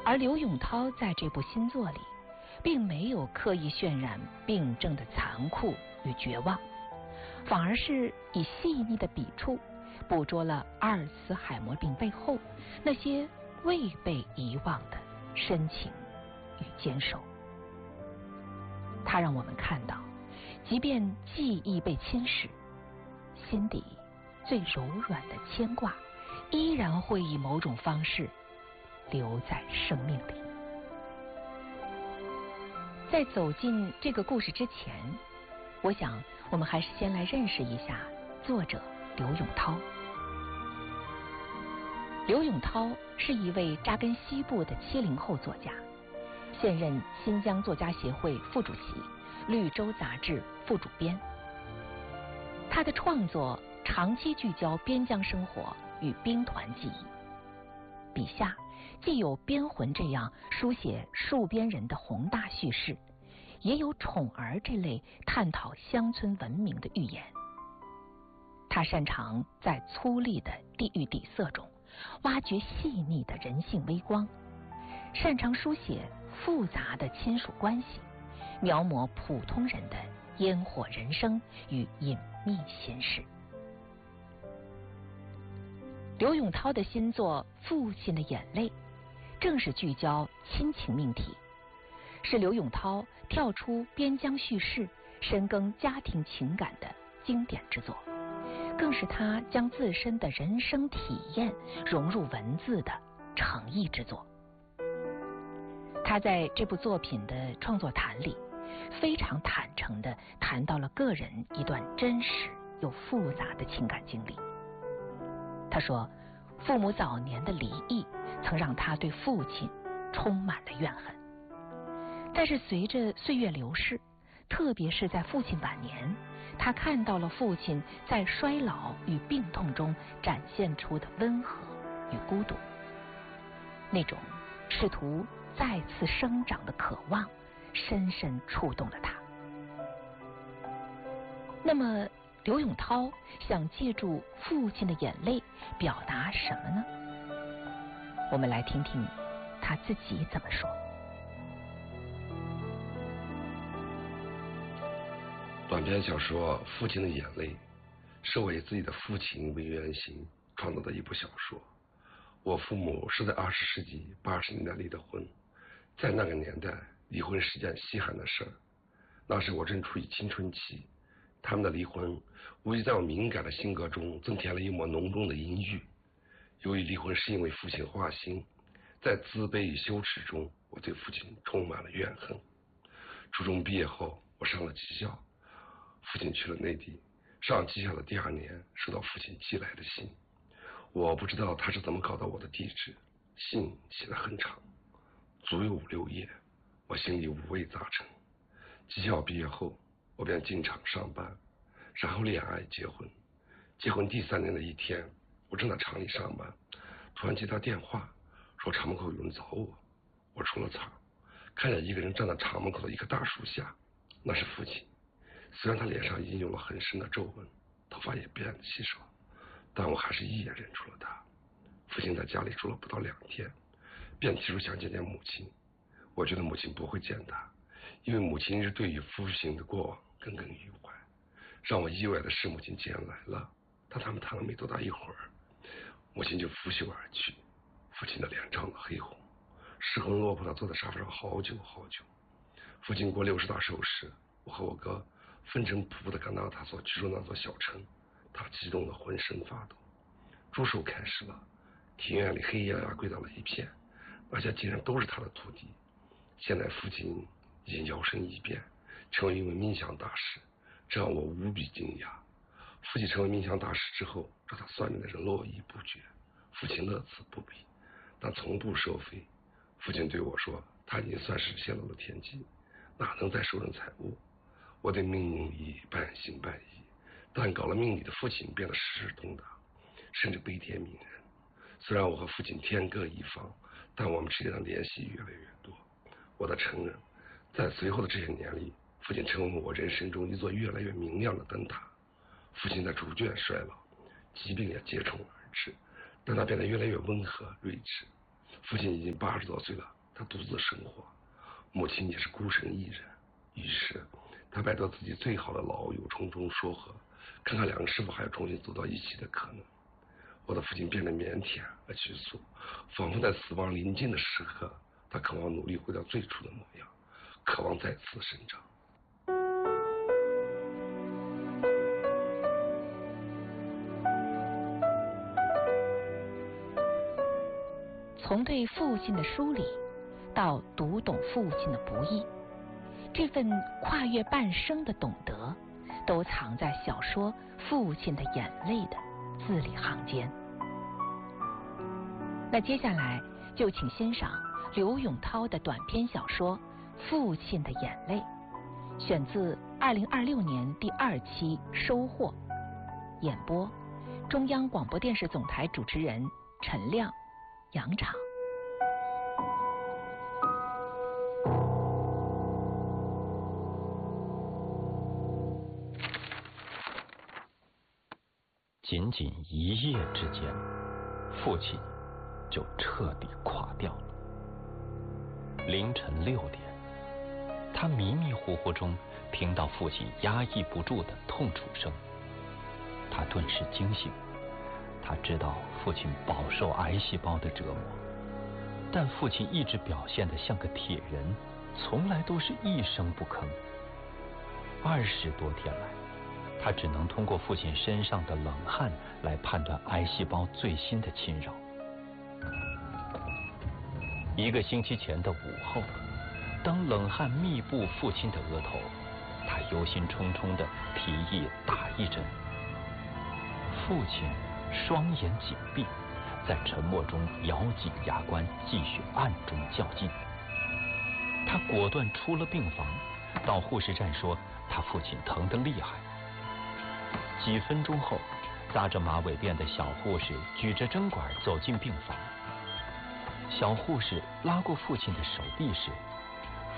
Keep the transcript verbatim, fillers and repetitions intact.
而刘永涛在这部新作里，并没有刻意渲染病症的残酷与绝望，反而是以细腻的笔触捕捉了阿尔茨海默病背后那些未被遗忘的深情与坚守。它让我们看到，即便记忆被侵蚀，心底最柔软的牵挂依然会以某种方式留在生命里。在走进这个故事之前，我想我们还是先来认识一下作者刘永涛。刘永涛是一位扎根西部的七零后作家，现任新疆作家协会副主席、绿洲杂志副主编。他的创作长期聚焦边疆生活与兵团记忆，笔下既有边魂这样书写戍边人的宏大叙事，也有宠儿这类探讨乡村文明的寓言。他擅长在粗粝的地域底色中挖掘细腻的人性微光，擅长书写复杂的亲属关系，描摹普通人的烟火人生与隐秘心事。刘永涛的新作《父亲的眼泪》正是聚焦亲情命题，是刘永涛跳出边疆叙事，深耕家庭情感的经典之作，更是他将自身的人生体验融入文字的诚意之作。他在这部作品的创作谈里，非常坦诚地谈到了个人一段真实又复杂的情感经历。他说，父母早年的离异曾让他对父亲充满了怨恨，但是随着岁月流逝，特别是在父亲晚年，他看到了父亲在衰老与病痛中展现出的温和与孤独，那种试图再次生长的渴望深深触动了他。那么刘永涛想借助父亲的眼泪表达什么呢？我们来听听他自己怎么说。 短篇小说《父亲的眼泪》是我以自己的父亲为原型创造的一部小说。我父母是在二十世纪八十年代离的婚，在那个年代，离婚是件稀罕的事儿。那时我正处于青春期，他们的离婚无疑在我敏感的性格中增添了一抹浓重的阴郁。由于离婚是因为父亲花心，在自卑与羞耻中，我对父亲充满了怨恨。初中毕业后，我上了技校，父亲去了内地。上技校的第二年，收到父亲寄来的信，我不知道他是怎么搞到我的地址，信写得很长，足有五六页，我心里五味杂陈。技校毕业后，我便进厂上班，然后恋爱结婚。结婚第三年的一天，我正在厂里上班，突然接到电话，说厂门口有人找我。我出了厂，看见一个人站在厂门口的一棵大树下，那是父亲。虽然他脸上已经有了很深的皱纹，头发也变得稀少，但我还是一眼认出了他。父亲在家里住了不到两天，便提出想见见母亲。我觉得母亲不会见他，因为母亲一直对于父亲的过往耿耿于怀。让我意外的是，母亲竟然来了，但他们谈了没多大一会儿，母亲就拂袖而去。父亲的脸涨得黑红，失魂落魄地坐在沙发上好久好久。父亲过六十大寿时，我和我哥风尘仆仆地赶到他所居住那座小城，他激动得浑身发抖。祝寿开始了，庭院里黑压压跪倒了一片，而且竟然都是他的徒弟。现在父亲已经摇身一变，成为一位冥想大师，这让我无比惊讶。父亲成为冥想大师之后，找他算命的人络绎不绝，父亲乐此不疲，但从不收费。父亲对我说，他已经算是泄露了天机，哪能再收人财物。我对命理半信半疑，但搞了命理的父亲变得事事通达，甚至悲天悯人。虽然我和父亲天各一方，但我们之间的联系越来越多。我的承认，在随后的这些年里，父亲成为我人生中一座越来越明亮的灯塔。父亲在逐渐衰老，疾病也接踵而至，但他变得越来越温和睿智。 父亲已经八十多岁了，他独自生活，母亲也是孤身一人。于是他拜托自己最好的老友匆匆说和，看看两人是否还有重新走到一起的可能。我的父亲变得腼腆而拘束，仿佛在死亡临近的时刻，他渴望努力回到最初的模样，渴望再次生长。 从对父亲的疏离，到读懂父亲的不易，这份跨越半生的懂得，都藏在小说《父亲的眼泪》的字里行间。那接下来就请欣赏刘永涛的短篇小说《父亲的眼泪》，选自二零二六年第二期《收获》，演播中央广播电视总台主持人陈亮、杨昶。 仅仅一夜之间，父亲就彻底垮掉了。凌晨六点，他迷迷糊糊中听到父亲压抑不住的痛楚声，他顿时惊醒。他知道父亲饱受癌细胞的折磨，但父亲一直表现得像个铁人，从来都是一声不吭。二十多天来，他只能通过父亲身上的冷汗来判断癌细胞最新的侵扰。一个星期前的午后，当冷汗密布父亲的额头，他忧心忡忡地提议打一针。父亲双眼紧闭，在沉默中咬紧牙关，继续暗中较劲。他果断出了病房，到护士站说他父亲疼得厉害。几分钟后，扎着马尾辫的小护士举着针管走进病房。小护士拉过父亲的手臂时，